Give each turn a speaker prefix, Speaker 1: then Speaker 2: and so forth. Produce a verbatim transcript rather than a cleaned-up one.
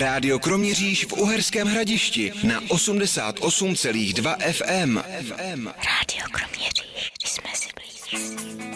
Speaker 1: Rádio Kroměříž v Uherském Hradišti na osmdesát osm celá dva F M.
Speaker 2: Rádio Kroměříž, jsme si blízcí.